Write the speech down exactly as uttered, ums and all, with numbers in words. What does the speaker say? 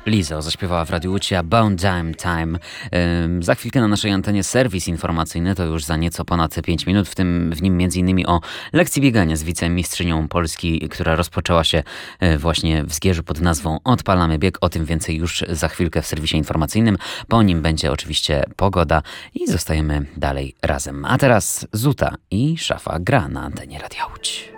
Lizzo zaśpiewała w Radiu Łódź About Damn Time. Ym, za chwilkę na naszej antenie serwis informacyjny, to już za nieco ponad pięć minut, w tym w nim między innymi o lekcji biegania z wicemistrzynią Polski, która rozpoczęła się y, właśnie w Zgierzu pod nazwą Odpalamy bieg. O tym więcej już za chwilkę w serwisie informacyjnym. Po nim będzie oczywiście pogoda i zostajemy dalej razem. A teraz Zuta i Szafa gra na antenie Radia Łódź.